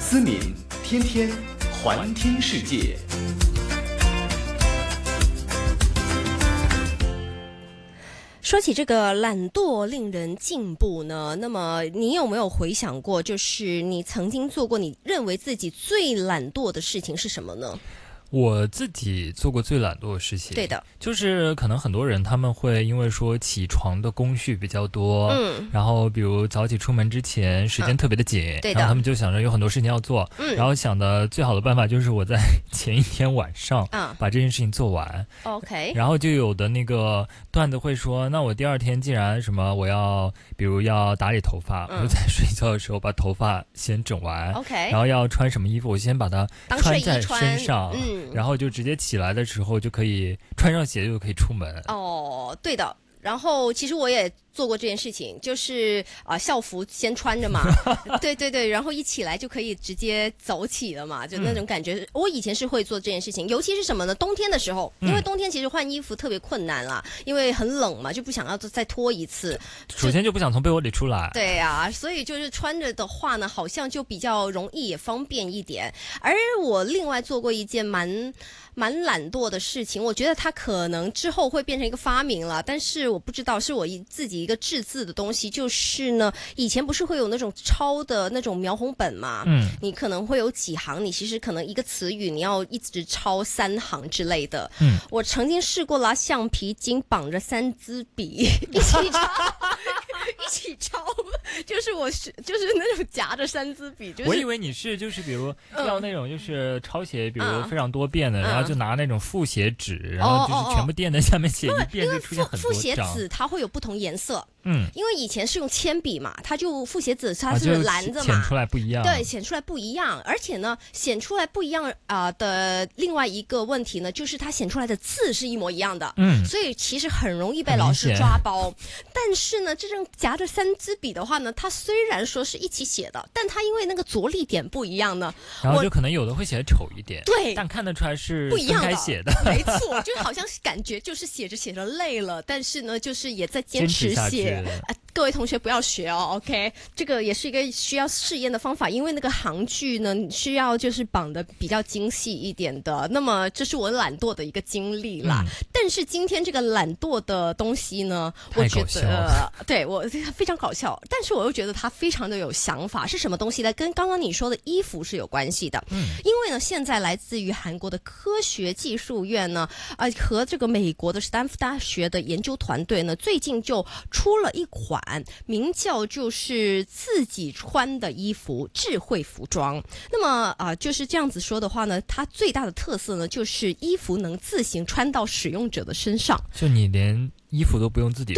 思敏天天环听世界。 说起这个懒惰令人进步呢，那么你有没有回想过，就是你曾经做过你认为自己最懒惰的事情是什么呢？ 我自己做过最懒惰的事情， 对的， 就是可能很多人他们会因为说起床的工序比较多，然后比如早起出门之前时间特别的紧， 对的， 然后他们就想着有很多事情要做，然后想的最好的办法就是我在前一天晚上把这件事情做完 ，OK， 然后就有的那个段子会说，那我第二天既然什么我要比如要打理头发，我就在睡觉的时候把头发先整完 ，OK， 然后要穿什么衣服我先把它穿在身上，然后就直接起来的时候就可以穿上鞋就可以出门。 哦，对的。然后其实我也做过这件事情，就是校服先穿着嘛，对对对，然后一起来就可以直接走起了嘛，就那种感觉。我以前是会做这件事情，尤其是什么呢？冬天的时候，因为冬天其实换衣服特别困难啦，因为很冷嘛，就不想要再脱一次。 首先就不想从被窝里出来。 对啊，所以就是穿着的话呢，好像就比较容易也方便一点。而我另外做过一件蛮懒惰的事情，我觉得它可能之后会变成一个发明了，但是我不知道，是我自己一个制字的东西，就是呢，以前不是会有那种抄的那种描红本嘛，你可能会有几行，你其实可能一个词语你要一直抄3行之类的，我曾经试过拿橡皮筋绑着3支笔一起抄。一起抄，就是那种夹着3支笔，就是我以为你是就是比如要那种就是抄写，比如非常多遍的，然后就拿那种复写纸，然后就是全部垫在下面写一遍，就出现很多张。 复写纸它会有不同颜色，因为以前是用铅笔嘛，它就复写纸它是蓝的嘛， 显出来不一样。 对，显出来不一样，而且呢，显出来不一样的另外一个问题呢，就是它显出来的字是一模一样的，所以其实很容易被老师抓包。但是呢，这种夹着3支笔的话呢，它虽然说是一起写的，但它因为那个着力点不一样呢， 然后就可能有的会写得丑一点， 对， 但看得出来是不一样的写的， 没错，就好像是感觉就是写着累了，但是呢，就是也在坚持写。各位同学不要学哦 ，OK， 这个也是一个需要试验的方法，因为那个行距呢需要就是绑得比较精细一点的。那么这是我懒惰的一个经历啦。但是今天这个懒惰的东西呢，我觉得对我非常搞笑，但是我又觉得它非常的有想法。是什么东西呢？跟刚刚你说的衣服是有关系的。因为呢，现在来自于韩国的科学技术院呢，和这个美国的斯坦福大学的研究团队呢，最近就出了一款名叫就是自己穿的衣服智慧服装。那么就是这样子说的话呢，它最大的特色呢，就是衣服能自行穿到使用者的身上， 就你连衣服都不用自己